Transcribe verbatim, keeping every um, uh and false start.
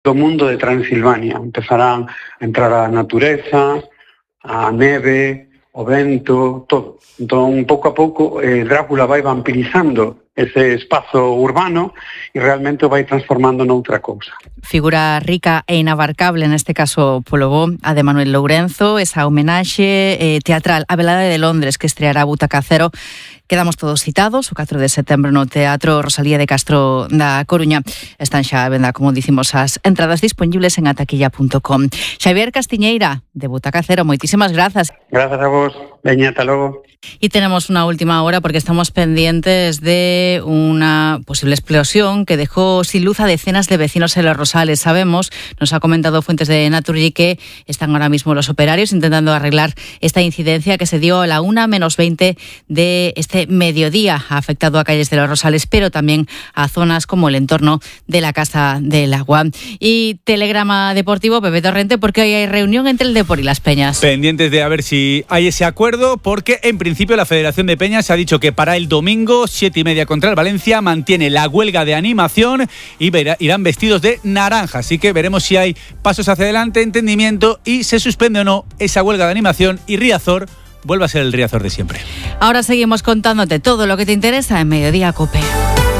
do mundo de Transilvania. Empezarán a entrar a natureza, a neve, o vento, todo. Entón, pouco a pouco, eh, Drácula vai vampirizando ese espazo urbano e realmente o vai transformando noutra cousa. Figura rica e inabarcable, neste caso polo bo, a de Manuel Lourenzo, esa homenaxe eh, teatral a Velada de Londres que estreará Butaca Cero. Quedamos todos citados o catro de setembro no Teatro Rosalía de Castro da Coruña. Están xa a venda, como dicimos, as entradas disponibles en ataquilla punto com. Xavier Castiñeira, de Butaca Cero, moitísimas grazas. Grazas a vos. Veña, ata logo. Y tenemos una última hora porque estamos pendientes de una posible explosión que dejó sin luz a decenas de vecinos en Los Rosales. Sabemos, nos ha comentado fuentes de Naturgy, que están ahora mismo los operarios intentando arreglar esta incidencia que se dio a la una menos veinte de este mediodía. Ha afectado a calles de Los Rosales, pero también a zonas como el entorno de la Casa del Agua. Y telegrama deportivo, Pepe Torrente, porque hoy hay reunión entre el Depor y las Peñas. Pendientes de a ver si hay ese acuerdo, porque en principio En principio, la Federación de Peñas ha dicho que para el domingo, siete y media contra el Valencia, mantiene la huelga de animación y verá, irán vestidos de naranja. Así que veremos si hay pasos hacia adelante, entendimiento y se suspende o no esa huelga de animación y Riazor vuelve a ser el Riazor de siempre. Ahora seguimos contándote todo lo que te interesa en Mediodía COPE.